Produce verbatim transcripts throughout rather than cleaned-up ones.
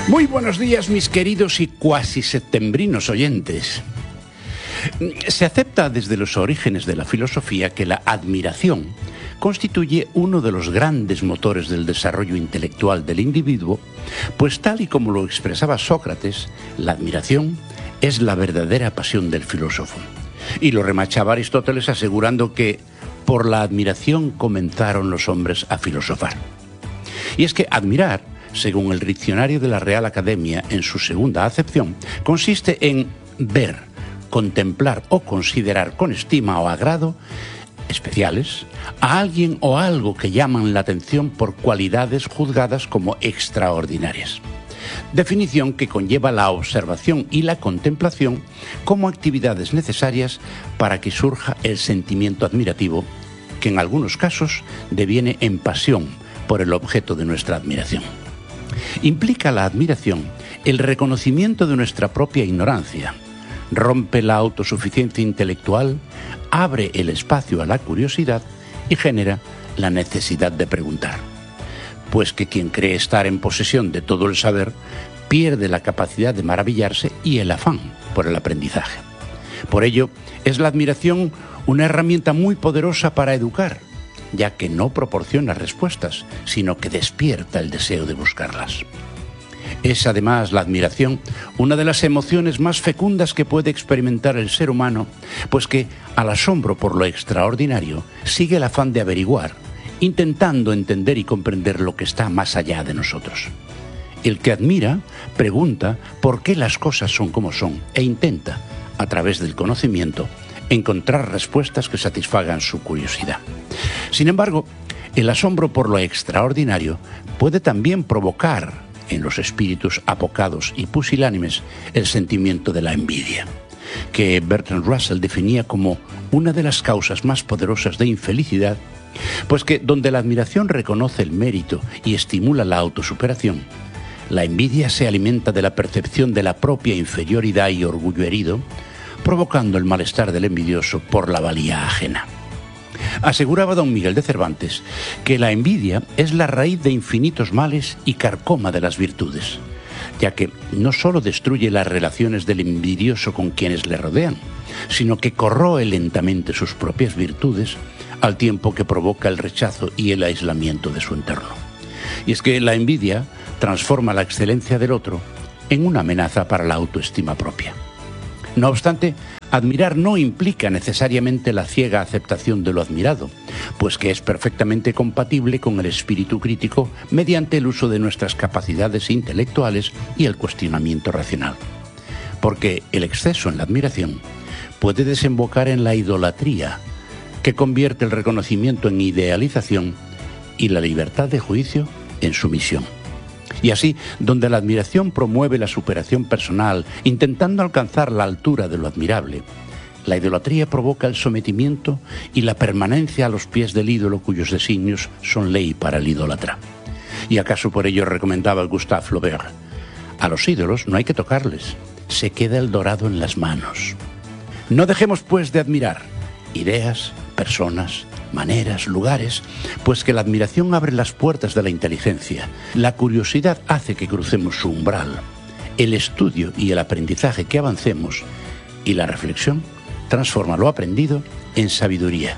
Muy buenos días, mis queridos y cuasi septembrinos oyentes. Se acepta desde los orígenes de la filosofía que la admiración constituye uno de los grandes motores del desarrollo intelectual del individuo, pues tal y como lo expresaba Sócrates, la admiración es la verdadera pasión del filósofo. Y lo remachaba Aristóteles asegurando que por la admiración comenzaron los hombres a filosofar. Y es que admirar, según el diccionario de la Real Academia en su segunda acepción, consiste en ver, contemplar o considerar con estima o agrado especiales a alguien o algo que llaman la atención por cualidades juzgadas como extraordinarias. Definición que conlleva la observación y la contemplación como actividades necesarias para que surja el sentimiento admirativo, que en algunos casos deviene en pasión por el objeto de nuestra admiración. Implica la admiración el reconocimiento de nuestra propia ignorancia, rompe la autosuficiencia intelectual, abre el espacio a la curiosidad y genera la necesidad de preguntar. Pues que quien cree estar en posesión de todo el saber pierde la capacidad de maravillarse y el afán por el aprendizaje. Por ello, es la admiración una herramienta muy poderosa para educar, ya que no proporciona respuestas, sino que despierta el deseo de buscarlas. Es además la admiración una de las emociones más fecundas que puede experimentar el ser humano, pues que al asombro por lo extraordinario sigue el afán de averiguar, intentando entender y comprender lo que está más allá de nosotros. El que admira pregunta por qué las cosas son como son e intenta, a través del conocimiento, encontrar respuestas que satisfagan su curiosidad. Sin embargo, el asombro por lo extraordinario puede también provocar en los espíritus apocados y pusilánimes el sentimiento de la envidia, que Bertrand Russell definía como una de las causas más poderosas de infelicidad, pues que donde la admiración reconoce el mérito y estimula la autosuperación, la envidia se alimenta de la percepción de la propia inferioridad y orgullo herido, provocando el malestar del envidioso por la valía ajena. Aseguraba don Miguel de Cervantes que la envidia es la raíz de infinitos males y carcoma de las virtudes, ya que no solo destruye las relaciones del envidioso con quienes le rodean, sino que corroe lentamente sus propias virtudes al tiempo que provoca el rechazo y el aislamiento de su entorno. Y es que la envidia transforma la excelencia del otro en una amenaza para la autoestima propia. No obstante, admirar no implica necesariamente la ciega aceptación de lo admirado, pues que es perfectamente compatible con el espíritu crítico mediante el uso de nuestras capacidades intelectuales y el cuestionamiento racional. Porque el exceso en la admiración puede desembocar en la idolatría, que convierte el reconocimiento en idealización y la libertad de juicio en sumisión. Y así, donde la admiración promueve la superación personal, intentando alcanzar la altura de lo admirable, la idolatría provoca el sometimiento y la permanencia a los pies del ídolo cuyos designios son ley para el idólatra. Y acaso por ello recomendaba Gustave Flaubert: a los ídolos no hay que tocarles, se queda el dorado en las manos. No dejemos pues de admirar ideas, personas, maneras, lugares, pues que la admiración abre las puertas de la inteligencia, la curiosidad hace que crucemos su umbral, el estudio y el aprendizaje que avancemos, y la reflexión transforma lo aprendido en sabiduría,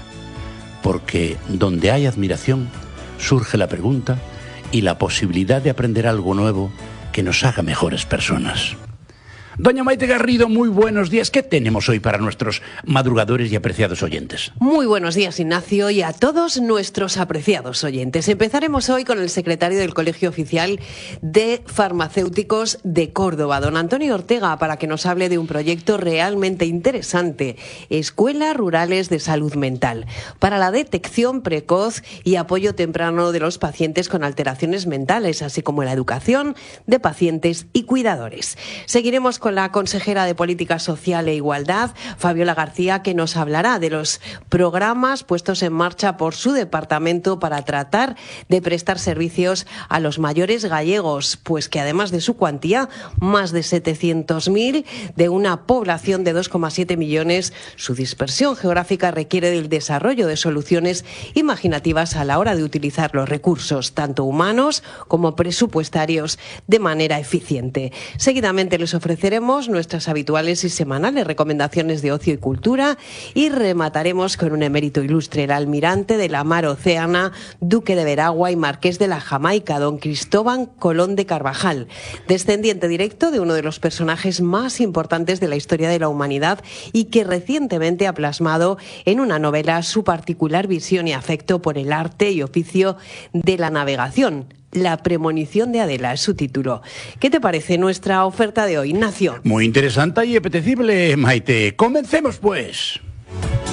porque donde hay admiración surge la pregunta y la posibilidad de aprender algo nuevo que nos haga mejores personas. Doña Maite Garrido, muy buenos días. ¿Qué tenemos hoy para nuestros madrugadores y apreciados oyentes? Muy buenos días, Ignacio, y a todos nuestros apreciados oyentes. Empezaremos hoy con el secretario del Colegio Oficial de Farmacéuticos de Córdoba, don Antonio Ortega, para que nos hable de un proyecto realmente interesante: Escuelas Rurales de Salud Mental, para la detección precoz y apoyo temprano de los pacientes con alteraciones mentales, así como la educación de pacientes y cuidadores. Seguiremos con con la consejera de Política Social e Igualdad, Fabiola García, que nos hablará de los programas puestos en marcha por su departamento para tratar de prestar servicios a los mayores gallegos, pues que además de su cuantía, más de setecientos mil, de una población de dos coma siete millones, su dispersión geográfica requiere del desarrollo de soluciones imaginativas a la hora de utilizar los recursos, tanto humanos como presupuestarios, de manera eficiente. Seguidamente les ofreceremos nuestras habituales y semanales recomendaciones de ocio y cultura y remataremos con un emérito ilustre, el almirante de la mar Océana, duque de Veragua y marqués de la Jamaica, don Cristóbal Colón de Carvajal, descendiente directo de uno de los personajes más importantes de la historia de la humanidad y que recientemente ha plasmado en una novela su particular visión y afecto por el arte y oficio de la navegación. La premonición de Adela es su título. ¿Qué te parece nuestra oferta de hoy, Ignacio? Muy interesante y apetecible, Maite. Comencemos, pues.